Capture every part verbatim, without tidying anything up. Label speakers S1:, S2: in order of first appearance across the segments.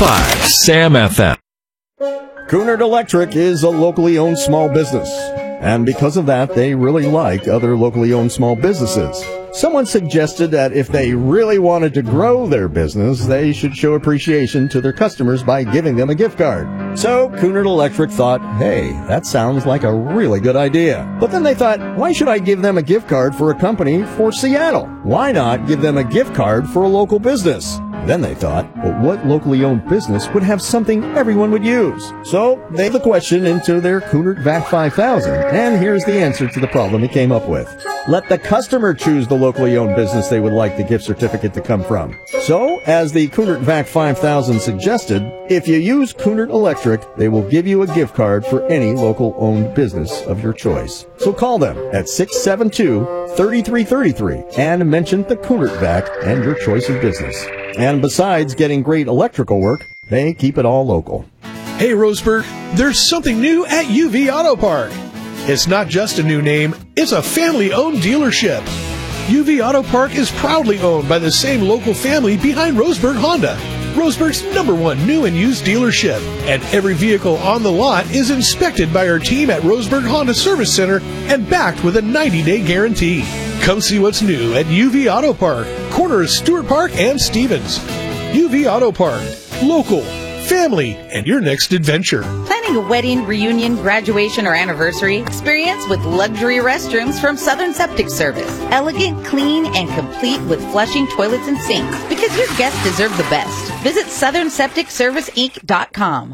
S1: five Sam F M.
S2: Cunard Electric is a locally owned small business, and because of that, they really like other locally owned small businesses. Someone suggested that if they really wanted to grow their business, they should show appreciation to their customers by giving them a gift card. So Cunard Electric thought, hey, that sounds like a really good idea. But then they thought, why should I give them a gift card for a company for Seattle? Why not give them a gift card for a local business? Then they thought, well, what locally owned business would have something everyone would use? So they put the question into their Cunard V A C five thousand, and here's the answer to the problem he came up with. Let the customer choose the locally owned business they would like the gift certificate to come from. So, as the Cunard V A C five thousand suggested, if you use Cunard Electric, they will give you a gift card for any local owned business of your choice. So call them at six seven two, three three three three and mention the Cunard V A C and your choice of business. And besides getting great electrical work, they keep it all local.
S3: Hey Roseburg, there's something new at U V Auto Park. It's not just a new name, it's a family-owned dealership. U V Auto Park is proudly owned by the same local family behind Roseburg Honda, Roseburg's number one new and used dealership. And every vehicle on the lot is inspected by our team at Roseburg Honda Service Center and backed with a ninety-day guarantee. Come see what's new at U V Auto Park, corner of Stewart Park and Stevens. U V Auto Park, local, family, and your next adventure.
S4: Planning a wedding, reunion, graduation, or anniversary? Experience with luxury restrooms from Southern Septic Service. Elegant, clean, and complete with flushing toilets and sinks. Because your guests deserve the best. Visit southern septic service inc dot com.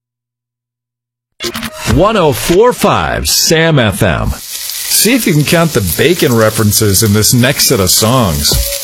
S1: one oh four point five Sam F M. See if you can count the bacon references in this next set of songs.